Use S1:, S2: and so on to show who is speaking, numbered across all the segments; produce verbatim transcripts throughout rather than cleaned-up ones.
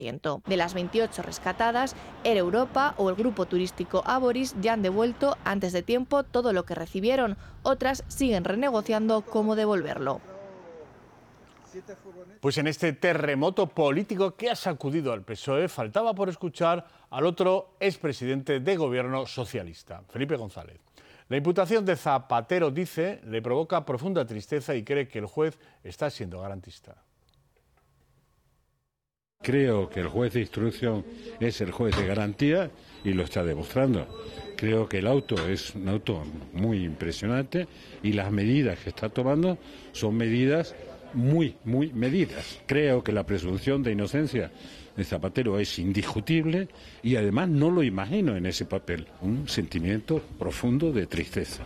S1: De las veintiocho rescatadas, Air Europa o el grupo turístico Aboris ya han devuelto antes de tiempo todo lo que recibieron. Otras siguen renegociando cómo devolverlo.
S2: Pues en este terremoto político que ha sacudido al P S O E, faltaba por escuchar al otro expresidente de gobierno socialista, Felipe González. La imputación de Zapatero, dice, le provoca profunda tristeza y cree que el juez está siendo garantista.
S3: Creo que el juez de instrucción es el juez de garantía y lo está demostrando. Creo que el auto es un auto muy impresionante y las medidas que está tomando son medidas muy, muy medidas. Creo que la presunción de inocencia de Zapatero es indiscutible y además no lo imagino en ese papel. Un sentimiento profundo de tristeza.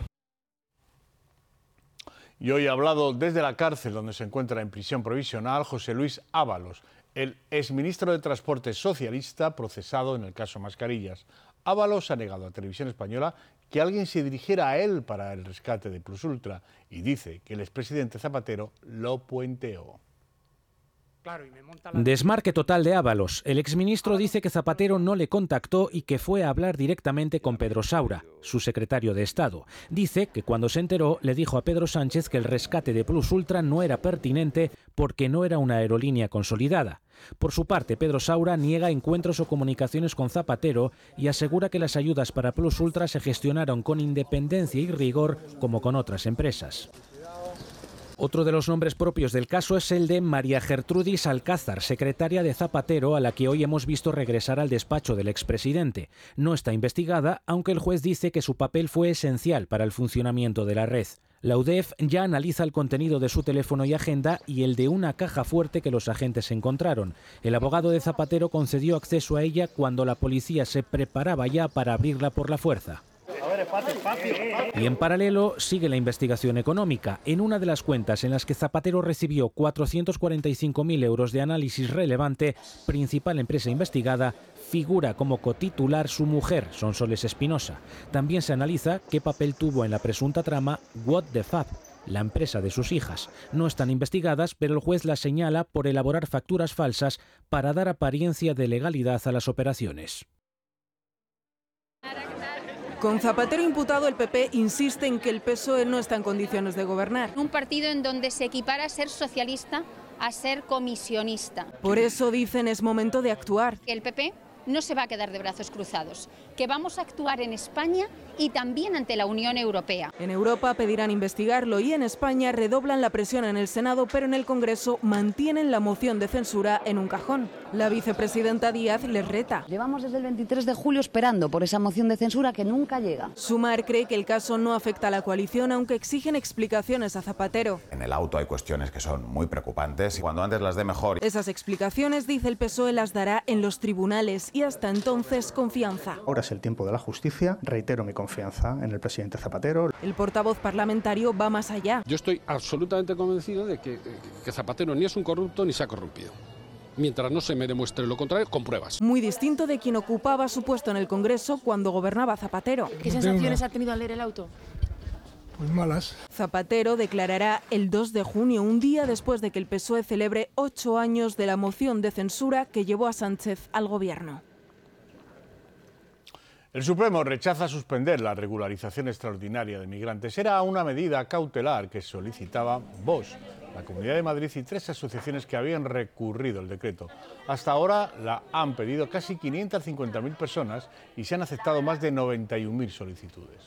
S2: Y hoy ha hablado desde la cárcel donde se encuentra en prisión provisional José Luis Ábalos, el exministro de Transporte socialista procesado en el caso Mascarillas. Ábalos ha negado a Televisión Española que alguien se dirigiera a él para el rescate de Plus Ultra y dice que el expresidente Zapatero lo puenteó.
S4: Desmarque total de Ábalos. El exministro dice que Zapatero no le contactó y que fue a hablar directamente con Pedro Saura, su secretario de Estado. Dice que cuando se enteró le dijo a Pedro Sánchez que el rescate de Plus Ultra no era pertinente porque no era una aerolínea consolidada. Por su parte, Pedro Saura niega encuentros o comunicaciones con Zapatero y asegura que las ayudas para Plus Ultra se gestionaron con independencia y rigor como con otras empresas. Otro de los nombres propios del caso es el de María Gertrudis Alcázar, secretaria de Zapatero, a la que hoy hemos visto regresar al despacho del expresidente. No está investigada, aunque el juez dice que su papel fue esencial para el funcionamiento de la red. La U D E F ya analiza el contenido de su teléfono y agenda y el de una caja fuerte que los agentes encontraron. El abogado de Zapatero concedió acceso a ella cuando la policía se preparaba ya para abrirla por la fuerza. Y en paralelo sigue la investigación económica. En una de las cuentas en las que Zapatero recibió cuatrocientos cuarenta y cinco mil euros de análisis relevante, principal empresa investigada, figura como cotitular su mujer, Sonsoles Espinosa. También se analiza qué papel tuvo en la presunta trama What the Fab, la empresa de sus hijas. No están investigadas, pero el juez las señala por elaborar facturas falsas para dar apariencia de legalidad a las operaciones.
S5: Con Zapatero imputado, el P P insiste en que el P S O E no está en condiciones de gobernar.
S6: Un partido en donde se equipara a ser socialista a ser comisionista.
S5: Por eso dicen es momento de actuar.
S6: El P P no se va a quedar de brazos cruzados, que vamos a actuar en España y también ante la Unión Europea.
S5: En Europa pedirán investigarlo y en España redoblan la presión en el Senado, pero en el Congreso mantienen la moción de censura en un cajón. La vicepresidenta Díaz les reta.
S7: Llevamos desde el veintitrés de julio esperando por esa moción de censura que nunca llega.
S5: Sumar cree que el caso no afecta a la coalición, aunque exigen explicaciones a Zapatero.
S8: En el auto hay cuestiones que son muy preocupantes y cuando antes las dé mejor.
S5: Esas explicaciones, dice el P S O E, las dará en los tribunales y hasta entonces confianza.
S9: Ahora es el tiempo de la justicia. Reitero mi confianza en el presidente Zapatero.
S5: El portavoz parlamentario va más allá.
S10: Yo estoy absolutamente convencido de que, que Zapatero ni es un corrupto ni se ha corrompido. Mientras no se me demuestre lo contrario, con pruebas.
S5: Muy distinto de quien ocupaba su puesto en el Congreso cuando gobernaba Zapatero.
S11: ¿Qué sensaciones ha tenido al leer el auto?
S9: Pues malas.
S5: Zapatero declarará el dos de junio, un día después de que el P S O E celebre ocho años de la moción de censura que llevó a Sánchez al gobierno.
S2: El Supremo rechaza suspender la regularización extraordinaria de migrantes. Era una medida cautelar que solicitaba Vox, la Comunidad de Madrid y tres asociaciones que habían recurrido el decreto. Hasta ahora la han pedido casi quinientas cincuenta mil personas y se han aceptado más de noventa y un mil solicitudes.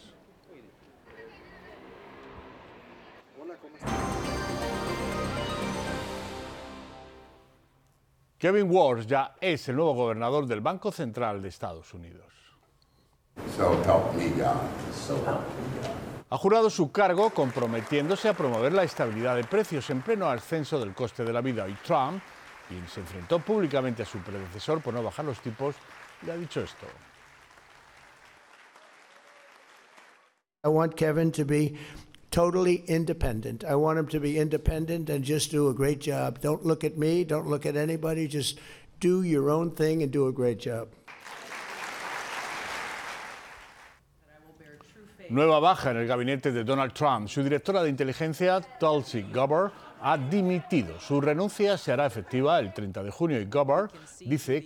S2: Kevin Warsh ya es el nuevo gobernador del Banco Central de Estados Unidos.
S12: So help me God. So help me God.
S2: Ha jurado su cargo comprometiéndose a promover la estabilidad de precios en pleno ascenso del coste de la vida. Y Trump, quien se enfrentó públicamente a su predecesor por no bajar los tipos, le ha dicho esto.
S13: I want Kevin to be totally independent. I want him to be independent and just do a great job. Don't look at me, don't look at anybody, just do your own thing and do a great job.
S2: Nueva baja en el gabinete de Donald Trump. Su directora de inteligencia, Tulsi Gabbard, ha dimitido. Su renuncia se hará efectiva el treinta de junio y Gabbard dice